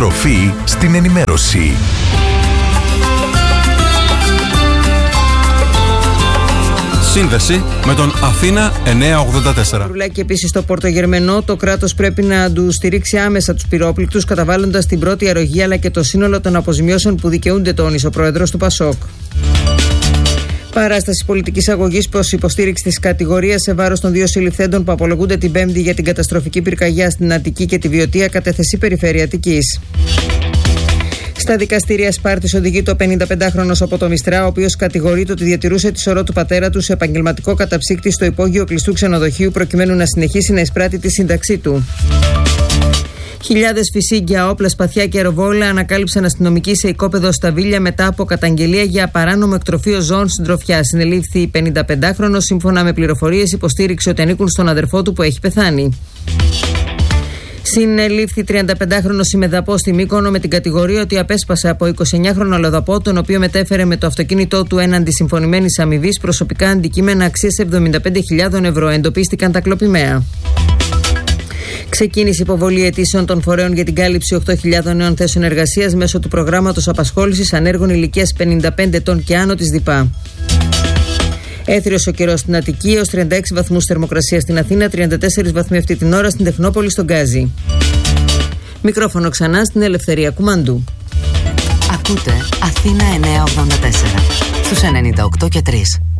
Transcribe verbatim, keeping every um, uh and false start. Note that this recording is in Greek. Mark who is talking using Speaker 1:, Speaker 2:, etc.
Speaker 1: Στροφή στην ενημέρωση.
Speaker 2: Σύνδεση με τον Αθήνα εννιακόσια ογδόντα τέσσερα.
Speaker 3: Ρουλάκη επίσης στο Πορτογερμενό, το κράτος πρέπει να του στηρίξει άμεσα τους πυρόπληκτους, καταβάλλοντας την πρώτη αρρωγή αλλά και το σύνολο των αποζημιώσεων που δικαιούνται, τόνισε ο πρόεδρος του Πασόκ. Παράσταση πολιτικής αγωγής προς υποστήριξη της κατηγορίας σε βάρος των δύο συλληφθέντων που απολογούνται την Πέμπτη για την καταστροφική πυρκαγιά στην Αττική και τη Βιωτία, κατέθεση Περιφέρεια Αττικής. Στα δικαστήρια Σπάρτης οδηγείται ο πενηνταπεντάχρονος από το Μιστρά, ο οποίος κατηγορείται ότι διατηρούσε τη σωρό του πατέρα του σε επαγγελματικό καταψύκτη στο υπόγειο κλειστού ξενοδοχείου προκειμένου να συνεχίσει να εισπράττει τη σύνταξή του. Χιλιάδες φυσίγγια, όπλα, σπαθιά και αεροβόλα ανακάλυψαν αστυνομικοί σε οικόπεδο στα Βίλια μετά από καταγγελία για παράνομο εκτροφείο ζώων συντροφιά. Συνελήφθη πενηνταπεντάχρονος, σύμφωνα με πληροφορίες, υποστήριξε ότι ανήκουν στον αδερφό του που έχει πεθάνει. Συνελήφθη τριανταπεντάχρονος ημεδαπός στη Μύκονο με την κατηγορία ότι απέσπασε από εικοσιεννιάχρονο αλλοδαπό, τον οποίο μετέφερε με το αυτοκίνητό του έναντι συμφωνημένης αμοιβής προσωπικά αντικείμενα αξίας εβδομήντα πέντε χιλιάδες ευρώ. Εντοπίστηκαν τα κλοπημαία. Ξεκίνησε υποβολή αιτήσεων των φορέων για την κάλυψη οκτώ χιλιάδες νέων θέσεων εργασίας μέσω του προγράμματος απασχόλησης ανέργων ηλικίας πενήντα πέντε ετών και άνω της ΔΥΠΑ. Έθριος ο καιρός στην Αττική, έως τριάντα έξι βαθμούς θερμοκρασία στην Αθήνα, τριάντα τέσσερις βαθμοί αυτή την ώρα στην Τεχνόπολη, στον Γκάζι. Μικρόφωνο ξανά στην Ελευθερία Κουμαντού.
Speaker 4: Ακούτε Αθήνα εννιακόσια ογδόντα τέσσερα στους ενενήντα οκτώ και τρία.